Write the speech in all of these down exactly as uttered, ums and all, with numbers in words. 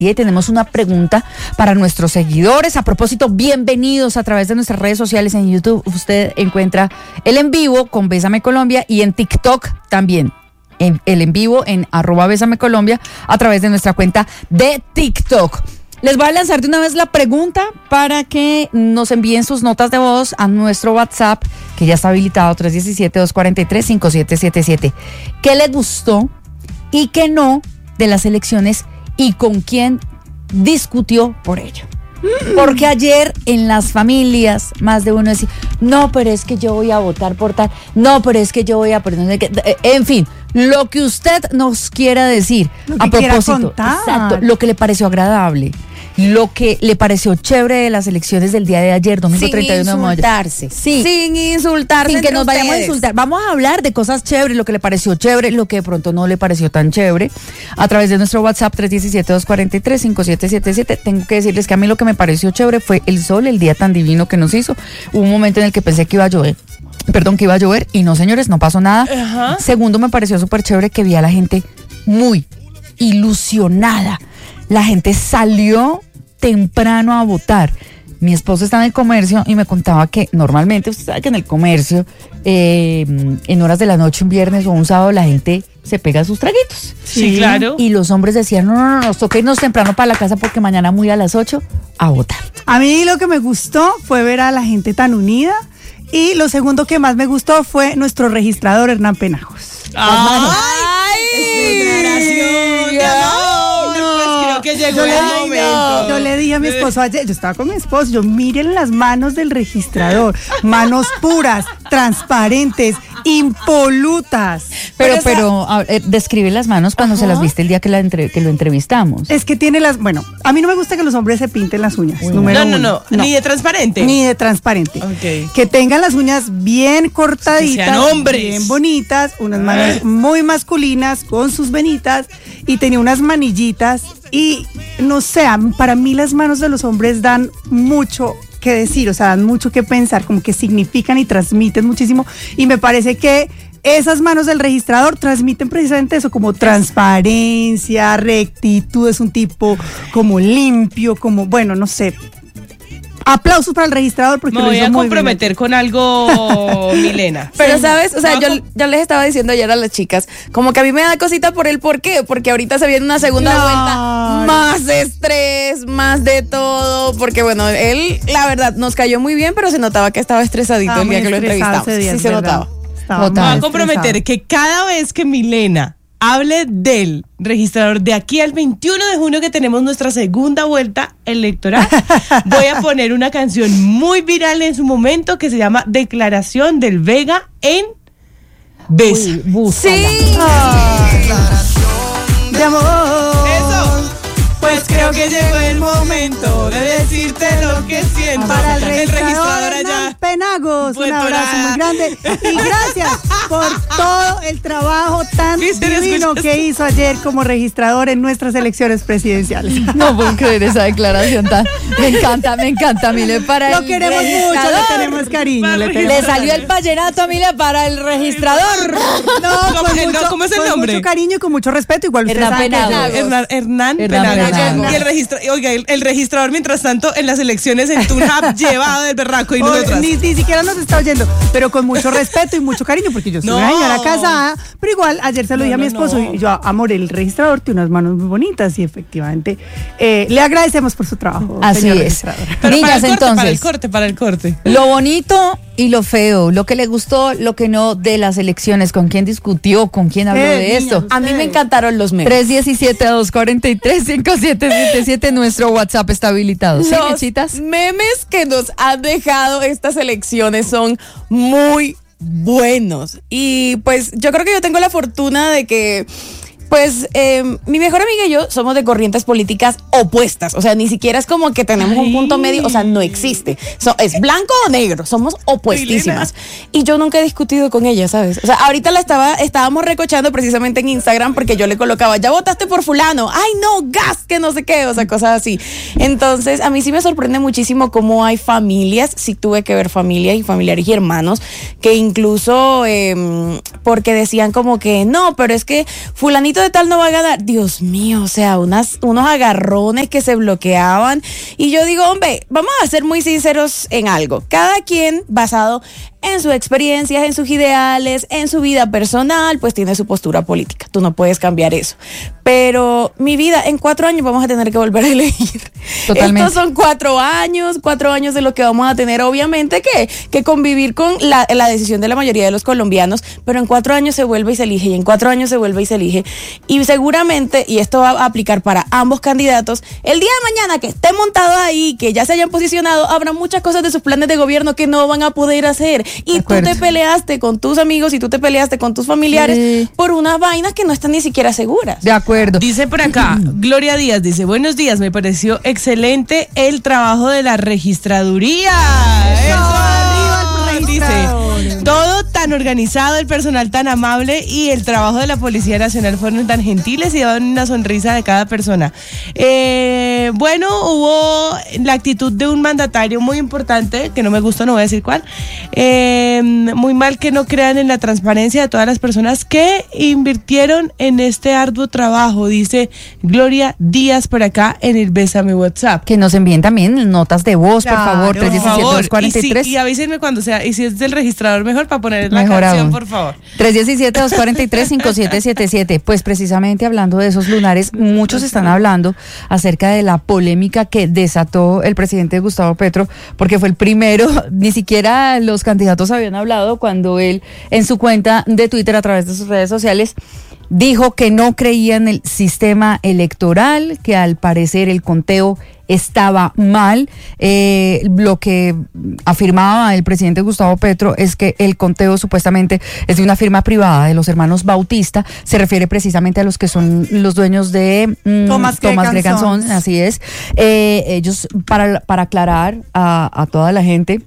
Y ahí tenemos una pregunta para nuestros seguidores. A propósito, bienvenidos a través de nuestras redes sociales. En YouTube usted encuentra el en vivo con Bésame Colombia y en TikTok también. En, el en vivo en arroba Bésame Colombia a través de nuestra cuenta de TikTok. Les voy a lanzar de una vez la pregunta para que nos envíen sus notas de voz a nuestro WhatsApp, que ya está habilitado, tres uno siete, dos cuatro tres, cinco siete siete siete. ¿Qué les gustó y qué no de las elecciones y con quién discutió por ello? Porque ayer en las familias más de uno decía, no, pero es que yo voy a votar por tal, no, pero es que yo voy a por... En fin, lo que usted nos quiera decir a propósito, exacto, lo que le pareció agradable, lo que le pareció chévere de las elecciones del día de ayer, domingo treinta y uno de mayo. Sin insultarse. Sí. Sin insultarse. Sin que nos ustedes. vayamos a insultar. Vamos a hablar de cosas chéveres, lo que le pareció chévere, lo que de pronto no le pareció tan chévere. A través de nuestro WhatsApp tres uno siete, dos cuatro tres, cinco siete siete siete. Tengo que decirles que a mí lo que me pareció chévere fue el sol, el día tan divino que nos hizo. Hubo un momento en el que pensé que iba a llover. Perdón, que iba a llover y no, señores, no pasó nada. Ajá. Segundo, me pareció súper chévere que vi a la gente muy ilusionada. La gente salió temprano a votar. Mi esposo está en el comercio y me contaba que normalmente, usted sabe que en el comercio, eh, en horas de la noche, un viernes o un sábado, la gente se pega sus traguitos. Sí, claro. Y los hombres decían, no, no, no, nos toca irnos temprano para la casa porque mañana muy a las ocho a votar. A mí lo que me gustó fue ver a la gente tan unida. Y lo segundo que más me gustó fue nuestro registrador, Hernán Penagos. ¡Ay! ¡Ay! No, no, pues creo que llegó el momento. Yo le dije a mi esposo ayer, yo estaba con mi esposo, yo miren las manos del registrador, manos puras, transparentes, impolutas. Pero, esa- pero, a- eh, describe las manos cuando Ajá. se las viste el día que, la entre- que lo entrevistamos. Es que tiene las, bueno, a mí no me gusta que los hombres se pinten las uñas, número No, no, uno. no, ni de transparente. Ni de transparente. Ok. Que tengan las uñas bien cortaditas, Que sean hombres. bien bonitas, unas manos muy masculinas con sus venitas y tenía unas manillitas y no sé, para mí las manos de los hombres dan mucho que decir, o sea, dan mucho que pensar, como que significan y transmiten muchísimo y me parece que esas manos del registrador transmiten precisamente eso, como transparencia, rectitud, es un tipo como limpio, como, bueno, no sé. Aplausos para el registrador porque Me lo voy hizo a muy bien. comprometer con algo, Milena. Pero, ¿sabes? O sea, Me yo, voy a com- yo les estaba diciendo ayer a las chicas, como que a mí me da cosita por el por qué, porque ahorita se viene una segunda No. vuelta, más estrés, más de todo, porque bueno, él, la verdad, nos cayó muy bien, pero se notaba que estaba estresadito Estaba el día muy que lo estresado entrevistamos. ese día, Sí es se verdad. notaba. Estaba Total. Me voy a muy comprometer estresado. que cada vez que Milena hable del registrador de aquí al veintiuno de junio que tenemos nuestra segunda vuelta electoral, voy a poner una canción muy viral en su momento que se llama Declaración del Vega en Besa. Sí. De amor. Eso. Pues creo que llegó el momento de decirte lo que siento. Para el el registrador, registrador Hernán allá. Penagos, un Puerto abrazo Nada. muy grande y gracias por todo el trabajo tan ¿Viste? ¿Lo divino escuchaste? que hizo ayer como registrador en nuestras elecciones presidenciales. No puedo creer esa declaración tan... Me encanta, me encanta, a mí le para Lo el queremos mucho, registrador. le tenemos cariño. Le, tenemos Le salió el vallenato a Mile para el registrador. No, ¿Cómo- con no, mucho, cómo es el con nombre? mucho cariño y con mucho respeto. Igual usted Hernán sabe que Penagos. yo- Hernán, Hernán Hernán Penagos. Penagos. Y el, registra, oiga, el, el registrador, mientras tanto, en las elecciones en Tunhab llevado del berraco y o- nosotras. ni, ni siquiera nos está oyendo, pero con mucho respeto y mucho cariño, porque yo soy No. una señora casada, pero igual ayer se lo No, dije a mi no, esposo no. y yo, amor, el registrador tiene unas manos muy bonitas y efectivamente eh, le agradecemos por su trabajo. Así señor es. registrador. Pero para Niñas, el corte, entonces, para el corte, para el corte. lo bonito y lo feo, lo que le gustó, lo que no de las elecciones, con quién discutió, con quién habló Eh, de niñas, esto. A mí me encantaron los memes. tres uno siete, dos cuatro tres, cinco siete siete siete, nuestro WhatsApp está habilitado. ¿Sí, Los Mechitas? memes que nos han dejado estas elecciones son muy buenos. Y pues yo creo que yo tengo la fortuna de que pues eh, mi mejor amiga y yo somos de corrientes políticas opuestas. O sea, ni siquiera es como que tenemos un punto medio. O sea, no existe. So, es blanco o negro. Somos opuestísimas. Y yo nunca he discutido con ella, ¿sabes? O sea, ahorita la estaba, estábamos recochando precisamente en Instagram porque yo le colocaba, ya votaste por fulano. Ay, no, gas, que no sé qué. O sea, cosas así. Entonces, a mí sí me sorprende muchísimo cómo hay familias. Sí tuve que ver familias y familiares y hermanos que incluso eh, porque decían como que no, pero es que fulanito fulanito de tal no va a ganar. Dios mío, o sea, unas, unos agarrones que se bloqueaban. Y yo digo, hombre, vamos a ser muy sinceros en algo. Cada quien, basado en sus experiencias, en sus ideales, en su vida personal, pues tiene su postura política. Tú no puedes cambiar eso. Pero mi vida, en cuatro años vamos a tener que volver a elegir. Totalmente. Estos son cuatro años, cuatro años de lo que vamos a tener, obviamente, que, que convivir con la, la decisión de la mayoría de los colombianos, pero en cuatro años se vuelve y se elige, y en cuatro años se vuelve y se elige. Y seguramente, y esto va a aplicar para ambos candidatos, el día de mañana que estén montados ahí, que ya se hayan posicionado, habrá muchas cosas de sus planes de gobierno que no van a poder hacer. Y tú te peleaste con tus amigos y tú te peleaste con tus familiares sí. por unas vainas que no están ni siquiera seguras. De acuerdo. Dice por acá, Gloria Díaz dice, buenos días, me pareció excelente el trabajo de la registraduría. Eso, arriba el registrador. Dice, todo tan organizado, el personal tan amable y el trabajo de la Policía Nacional fueron tan gentiles y daban una sonrisa de cada persona. Eh, bueno, hubo la actitud de un mandatario muy importante, que no me gusta, no voy a decir cuál. Eh, muy mal que no crean en la transparencia de todas las personas que invirtieron en este arduo trabajo, dice Gloria Díaz por acá en el Bésame WhatsApp. Que nos envíen también notas de voz, Claro, por favor, tres uno siete, dos cuatro tres. Y, si, y avísenme cuando sea, y si es del registrador mejor para poner la Mejor canción, aún. por favor. tres uno siete, dos cuatro tres, cinco siete siete siete. Pues precisamente hablando de esos lunares, muchos están hablando acerca de la polémica que desató el presidente Gustavo Petro, porque fue el primero, ni siquiera los candidatos habían hablado cuando él en su cuenta de Twitter a través de sus redes sociales dijo que no creía en el sistema electoral, que al parecer el conteo estaba mal. Eh, lo que afirmaba el presidente Gustavo Petro es que el conteo supuestamente es de una firma privada de los hermanos Bautista, se refiere precisamente a los que son los dueños de mm, Thomas Gregan Sons. Sons, así es. Eh, ellos, para, para aclarar a, a toda la gente,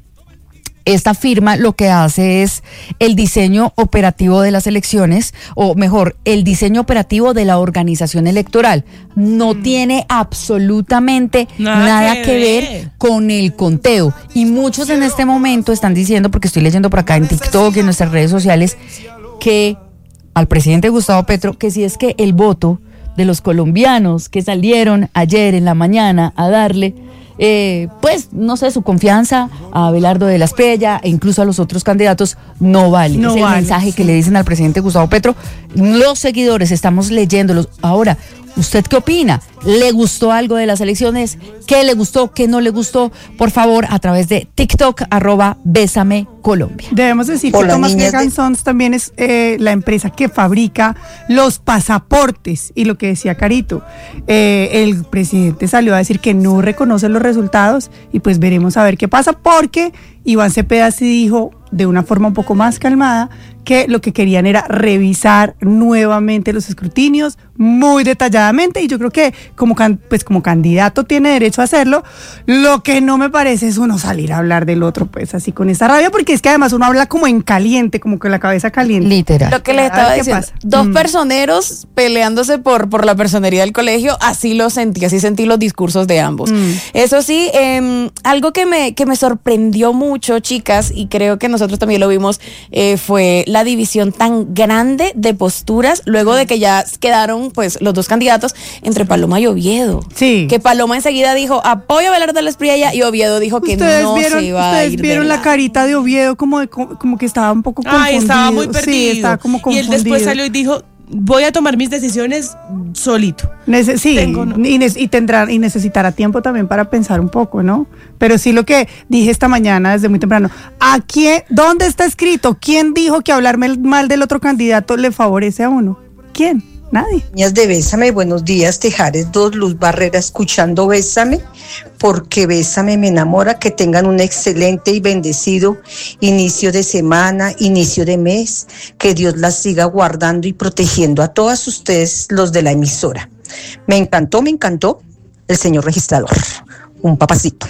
esta firma lo que hace es el diseño operativo de las elecciones, o mejor, el diseño operativo de la organización electoral. No mm. tiene absolutamente nada, nada que, que ver. ver con el conteo. Y muchos en este momento están diciendo, porque estoy leyendo por acá en TikTok y en nuestras redes sociales, que al presidente Gustavo Petro, que si es que el voto de los colombianos que salieron ayer en la mañana a darle Eh, pues, no sé, su confianza a Abelardo de la Espriella e incluso a los otros candidatos no vale. No es el vale, mensaje sí. que le dicen al presidente Gustavo Petro. Los seguidores estamos leyéndolos. Ahora, ¿usted qué opina? ¿Le gustó algo de las elecciones? ¿Qué le gustó? ¿Qué no le gustó? Por favor, a través de TikTok, arroba Bésame Colombia. Debemos decir Por que las Thomas niñas Gregan de- Sons también es eh, la empresa que fabrica los pasaportes. Y lo que decía Carito, eh, el presidente salió a decir que no reconoce los resultados y pues veremos a ver qué pasa, porque Iván Cepeda sí dijo de una forma un poco más calmada que lo que querían era revisar nuevamente los escrutinios muy detalladamente, y yo creo que como can, pues como candidato tiene derecho a hacerlo. Lo que no me parece es uno salir a hablar del otro pues así con esta rabia, porque es que además uno habla como en caliente, como con la cabeza caliente. Literal. Lo que les A estaba ver qué diciendo, pasa. dos Mm. personeros peleándose por, por la personería del colegio, así lo sentí, así sentí los discursos de ambos. Mm. Eso sí, eh, algo que me, que me sorprendió mucho, chicas, y creo que nosotros también lo vimos, eh, fue la división tan grande de posturas luego de que ya quedaron pues los dos candidatos entre Paloma y Oviedo. Sí. Que Paloma enseguida dijo apoyo a Abelardo de la Espriella y Oviedo dijo que Ustedes no vieron, se iba a ustedes ir vieron de la lado. carita de Oviedo como, de, como que estaba un poco confundido. Ay, estaba muy perdido. Sí, estaba como y confundido. él después salió y dijo, voy a tomar mis decisiones solito. Nece- sí, Tengo, ¿no? y, ne- y tendrá y necesitará tiempo también para pensar un poco, ¿no? Pero sí, lo que dije esta mañana desde muy temprano, ¿a quién, dónde está escrito? ¿Quién dijo que hablarme mal del otro candidato le favorece a uno? ¿Quién? Nadie. Niñas de Bésame, buenos días, Tejares dos, Luz Barrera, escuchando Bésame, porque Bésame me enamora. Que tengan un excelente y bendecido inicio de semana, inicio de mes, que Dios las siga guardando y protegiendo a todas ustedes, los de la emisora. Me encantó, me encantó el señor registrador, un papacito.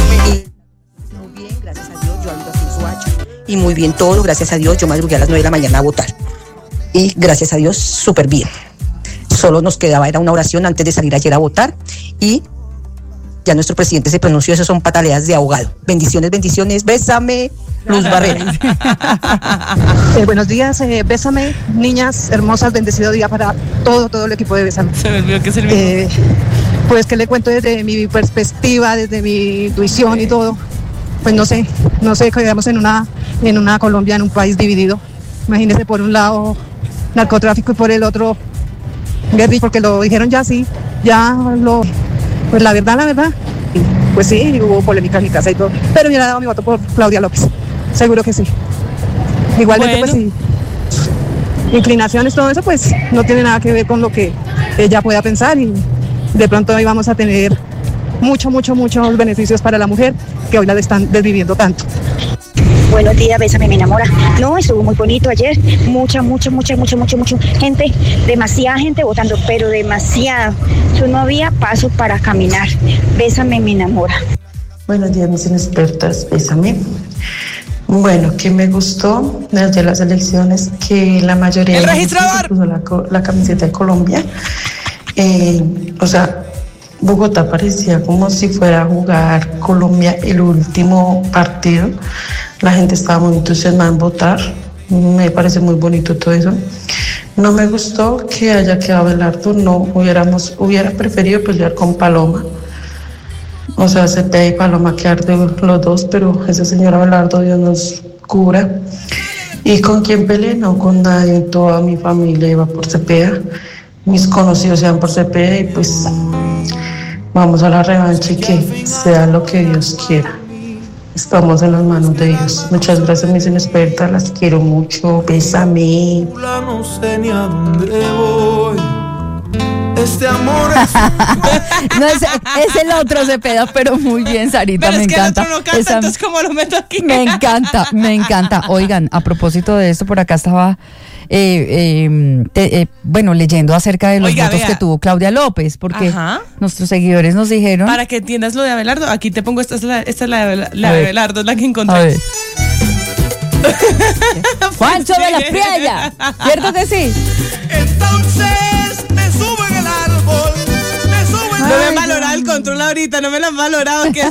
Y muy bien, gracias a Dios, yo ando así en Soacha, y muy bien todo, gracias a Dios, yo madrugué a las nueve de la mañana a votar, y gracias a Dios, súper bien. Solo nos quedaba, era una oración antes de salir ayer a votar, y Ya nuestro presidente se pronunció, eso son pataleas de ahogado. Bendiciones, bendiciones, bésame, Luz Barrera. Eh, buenos días, eh, Bésame, niñas hermosas, bendecido día para todo, todo el equipo de Bésame. Se me olvidó que es el mismo. Eh, pues que le cuento desde mi perspectiva, desde mi intuición y todo. Pues no sé, no sé, quedamos en una, en una Colombia, en un país dividido. Imagínense, por un lado narcotráfico y por el otro guerrilla, porque lo dijeron ya así, ya lo, pues la verdad, la verdad, pues sí, hubo polémica en mi casa y todo, pero yo le he dado mi voto por Claudia López, seguro que sí. Igualmente, Bueno. pues sí, inclinaciones, todo eso, pues no tiene nada que ver con lo que ella pueda pensar, y de pronto hoy vamos a tener mucho, mucho, muchos beneficios para la mujer que hoy la están desviviendo tanto. Buenos días, Bésame, me enamora. No, estuvo muy bonito ayer. Mucha, mucha, mucha, mucha, mucha, mucha gente. Demasiada gente votando, pero demasiado. Yo no había paso para caminar. Bésame, me enamora. Buenos días, mis inexpertas. Bésame. Bueno, que me gustó desde las elecciones que la mayoría ¡El de la gente registrador! se puso la, co- la camiseta de Colombia. Eh, o sea, Bogotá parecía como si fuera a jugar Colombia el último partido. La gente estaba muy entusiasmada en votar. Me parece muy bonito todo eso. No me gustó que haya quedado Abelardo. No hubiéramos, hubiera preferido pelear con Paloma. O sea, Cepeda y Paloma quedar de los dos, pero ese señor Abelardo, Dios nos cubra. ¿Y con quién peleé? No, con nadie. Toda mi familia iba por Cepeda. Mis conocidos iban por Cepeda y pues vamos a la revancha y que sea lo que Dios quiera. Estamos en las manos de Dios. Muchas gracias, mis inexpertas. Las quiero mucho. Bésame. No sé ni a dónde voy. Este amor es No, es, es el otro Cepeda, pero muy bien, Sarita, Pero me es que encanta. el otro no canta, Esa- entonces ¿cómo lo meto aquí? Me encanta, me encanta. Oigan, a propósito de esto, por acá estaba, eh, eh, te- eh, bueno, leyendo acerca de los Oiga, votos vea. que tuvo Claudia López, porque Ajá. nuestros seguidores nos dijeron. Para que entiendas lo de Abelardo, aquí te pongo, esta es la, esta es la, de Abela- la A de ver. Abelardo, es la que A encontré. ver. Juancho de la Priella, ¿cierto que sí? entonces me subo en el árbol, me subo en No me Ay, han valorado el control ahorita, no me lo han valorado. ¿Qué,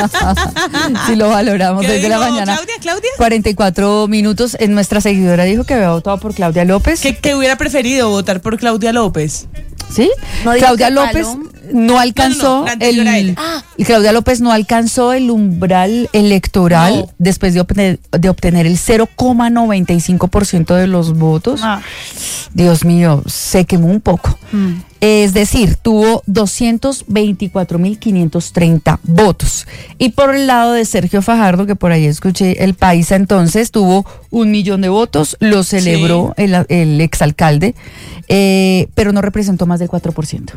Sí, lo valoramos ¿Qué desde la dijo mañana. Claudia, Claudia? cuarenta y cuatro minutos. En nuestra seguidora dijo que había votado por Claudia López. que, que hubiera preferido votar por Claudia López. ¿Sí? No dijo Claudia que López Paloma- no alcanzó No, no, no, la anterior a el ella. Ah. y Claudia López no alcanzó el umbral electoral No. después de obtener, de obtener el cero coma noventa y cinco por ciento de los votos. Ah. Dios mío, se quemó un poco. Es decir, tuvo doscientos veinticuatro mil quinientos treinta votos. Y por el lado de Sergio Fajardo, que por ahí escuché, el Paisa entonces tuvo un millón de votos, lo celebró el, el exalcalde, eh, pero no representó más del cuatro por ciento.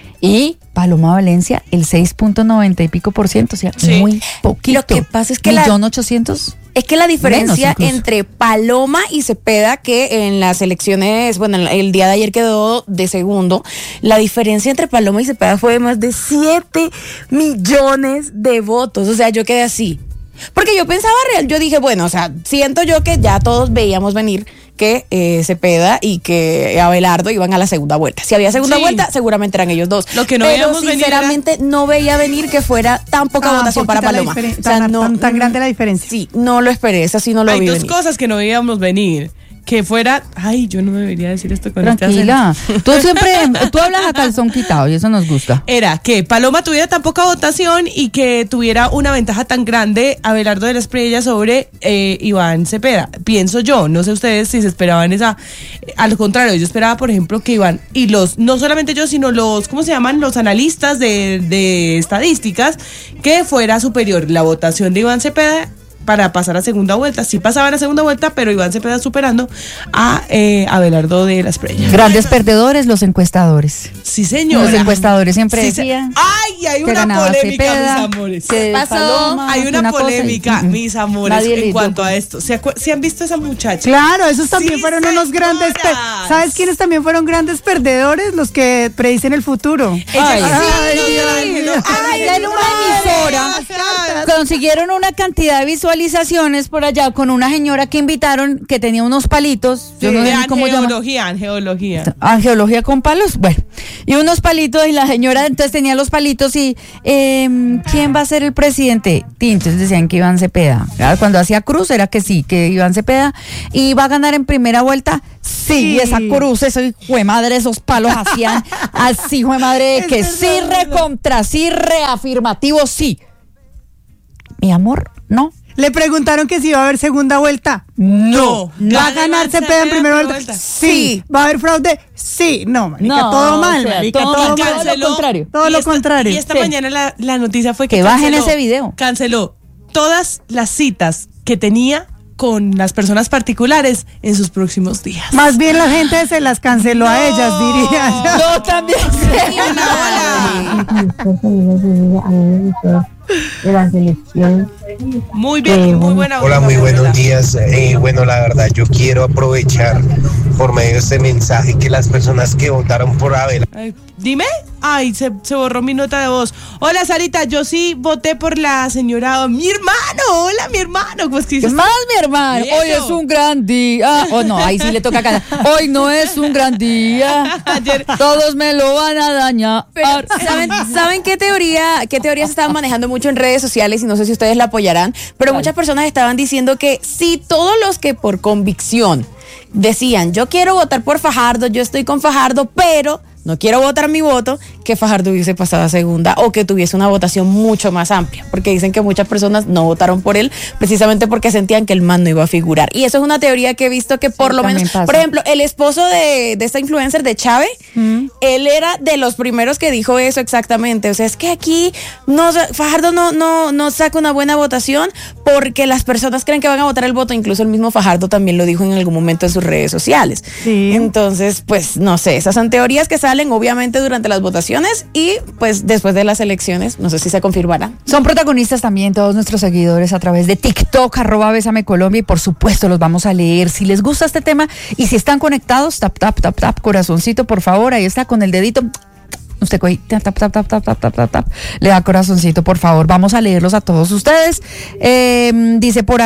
Y Paloma Valencia, el seis punto noventa y pico por ciento, o sea, Sí. muy poquito. Lo que pasa es que la- millón ochocientos. Es que la diferencia Menos incluso. entre Paloma y Cepeda, que en las elecciones, bueno, el día de ayer quedó de segundo, la diferencia entre Paloma y Cepeda fue de más de siete millones de votos. O sea, yo quedé así. Porque yo pensaba real, yo dije, bueno, o sea, siento yo que ya todos veíamos venir que eh, Cepeda y que Abelardo iban a la segunda vuelta. Si había segunda Sí. vuelta, seguramente eran ellos dos. Lo que no Pero veíamos venir era- sinceramente no veía venir que fuera tan poca Tan votación para poquita la Paloma. diferen- O sea, tan- no- tan- tan grande la diferencia. Sí, no lo esperé, esa sí no lo Hay vi dos venir. cosas que no veíamos venir. Que fuera, ay, yo no debería decir esto con este acento. Tranquila. Tú siempre, tú hablas a calzón quitado y eso nos gusta. Era que Paloma tuviera tan poca votación y que tuviera una ventaja tan grande Abelardo de las Priella sobre eh, Iván Cepeda. Pienso yo, no sé ustedes si se esperaban esa. eh, al contrario, yo esperaba, por ejemplo, que Iván y los, no solamente yo, sino los, ¿cómo se llaman? Los analistas de, de estadísticas, que fuera superior la votación de Iván Cepeda para pasar a segunda vuelta. Sí pasaban a segunda vuelta, pero Iván Cepeda superando a eh, Abelardo de las Priella. Grandes perdedores los encuestadores. Sí, señora. Los encuestadores siempre Sí, se- decían Ay, hay que una ganaba polémica, Cepeda, mis amores. que pasó? Paloma, Hay que una, cosa y- polémica, Mm, mm. mis amores, Nadie en le- cuanto a esto. ¿Se, acu- ¿se han visto esa muchacha? Claro, esos también Sí, fueron unos grandes. per- señoras. ¿Sabes quiénes también fueron grandes perdedores? Los que predicen el futuro. Ella Ay, sí, ay, no, Dios ay, mío. no, Ay, ya en una emisora. Las cartas, consiguieron una cantidad de visualizaciones por allá con una señora que invitaron que tenía unos palitos. Yo no sé ni cómo llama. Angeología, angeología. Angeología con palos, bueno. Y unos palitos y la señora entonces tenía los palitos y eh, ¿quién va a ser el presidente? Y entonces decían que Iván Cepeda. Cuando hacía cruz era que sí, que Iván Cepeda iba a ganar en primera vuelta. Sí, sí. Esa cruz, eso hijo de madre, esos palos hacían así, hijo de madre, que sí, recontra, sí, reafirmativo, sí. Mi amor, no. Le preguntaron que si iba a haber segunda vuelta. No. ¿Va a ganar Cepeda en primera vuelta? vuelta? Sí. ¿Va a haber fraude? Sí. No, marica, no, todo mal, o sea, marica, todo, todo mal. Todo lo contrario. Todo lo esta, contrario. Y esta sí. mañana la, la noticia fue que, que canceló, bajen ese video. Canceló todas las citas que tenía con las personas particulares en sus próximos días. Más bien la gente se las canceló no. a ellas, diría. Yo también sé. De la selección. Muy bien, eh, muy buena. Hola, muy buenos días. Eh, bueno, la verdad, yo quiero aprovechar por medio de este mensaje que las personas que votaron por Abel. Ay, dime. Ay, se, se borró mi nota de voz. Hola, Sarita, yo sí voté por la señora. Mi hermano, hola, mi hermano. Pues, ¿qué más, mi hermano? Eso. Hoy es un gran día. Oh, no, ahí sí le toca cantar. Hoy no es un gran día. Ayer. Todos me lo van a dañar. Pero, ¿saben, ¿saben qué teoría, qué teoría se estaban manejando mucho en redes sociales? Y no sé si ustedes la apoyarán, pero vale. muchas personas estaban diciendo que si todos los que por convicción decían, yo quiero votar por Fajardo, yo estoy con Fajardo, pero no quiero votar mi voto, que Fajardo hubiese pasado a segunda o que tuviese una votación mucho más amplia, porque dicen que muchas personas no votaron por él precisamente porque sentían que el man no iba a figurar. Y eso es una teoría que he visto que por sí, lo menos, pasa. Por ejemplo, el esposo de, de esta influencer de Chávez, mm. él era de los primeros que dijo eso exactamente. O sea, es que aquí no, Fajardo no, no, no saca una buena votación porque las personas creen que van a votar el voto. Incluso el mismo Fajardo también lo dijo en algún momento en sus redes sociales. Sí. Entonces, pues no sé, esas son teorías que salen obviamente durante las votaciones y pues después de las elecciones, no sé si se confirmará. Son protagonistas también todos nuestros seguidores a través de TikTok, arroba Bésame Colombia, y por supuesto los vamos a leer. Si les gusta este tema y si están conectados, tap, tap, tap, tap, corazoncito, por favor, ahí está con el dedito. Usted coge, tap, tap, tap, tap, tap, tap, tap, tap, le da corazoncito, por favor. Vamos a leerlos a todos ustedes. Eh, dice por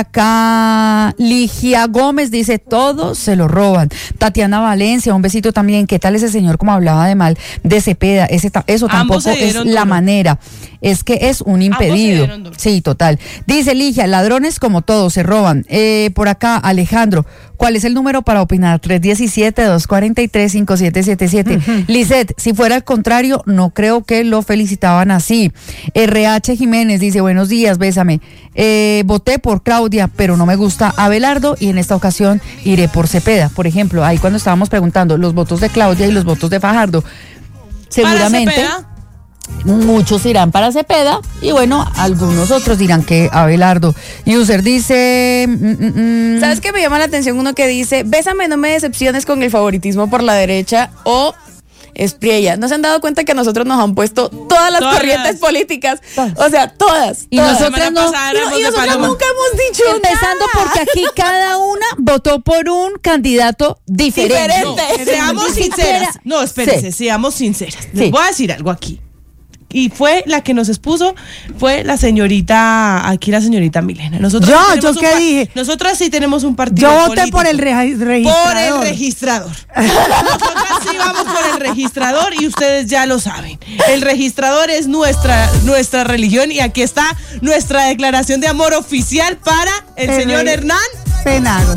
acá, Ligia Gómez, dice, todos se lo roban. Tatiana Valencia, un besito también. ¿Qué tal ese señor como hablaba de mal de Cepeda? Ese, eso tampoco es duro. La manera. Es que es un impedido. Sí, total. Dice Ligia, ladrones como todos se roban. Eh, por acá, Alejandro, ¿cuál es el número para opinar? tres uno siete, dos cuatro tres, cinco siete siete siete. Uh-huh. Lisette, si fuera al contrario, no creo que lo felicitaban así. R H Jiménez dice, buenos días, bésame. Eh, voté por Claudia, pero no me gusta Abelardo y en esta ocasión iré por Cepeda. Por ejemplo, ahí cuando estábamos preguntando los votos de Claudia y los votos de Fajardo, seguramente muchos irán para Cepeda y bueno, algunos otros dirán que Abelardo. User dice mm, mm, ¿sabes qué me llama la atención? Uno que dice, bésame, no me decepciones con el favoritismo por la derecha o Espriella. ¿No se han dado cuenta que a nosotros nos han puesto todas las todas. corrientes políticas? Todas. O sea, todas. Y todas. nosotras, no, y, y nosotras nunca hemos dicho Empezando nada. porque aquí cada una votó por un candidato diferente. diferente. No, seamos sinceras. No, espérense, sí. seamos sinceras. Les sí. voy a decir algo aquí. Y fue la que nos expuso, fue la señorita, aquí la señorita Milena. Nosotros yo, sí yo qué dije. Nosotros sí tenemos un partido Yo voté político. por el re- registrador. Por el registrador. Nosotras sí vamos por el registrador y ustedes ya lo saben. El registrador es nuestra, nuestra religión y aquí está nuestra declaración de amor oficial para el, el señor rey. Hernán Penagos.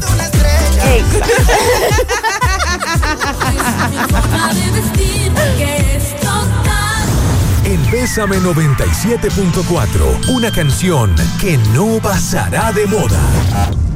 En Bésame noventa y siete punto cuatro, una canción que no pasará de moda.